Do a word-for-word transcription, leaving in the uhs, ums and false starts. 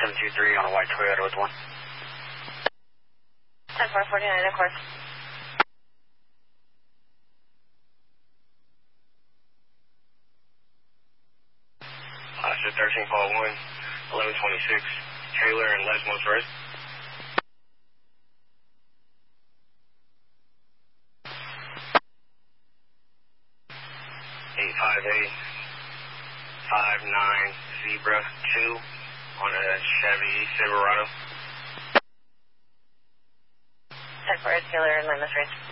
seven two three on a white Toyota with one. ten four forty-nine, of course. Oscar thirteen call one, eleven twenty-six, Taylor and Lesmos Red. eight five eight, five nine Zebra two on a Chevy Silverado. ten four, Taylor and Lesmos Red.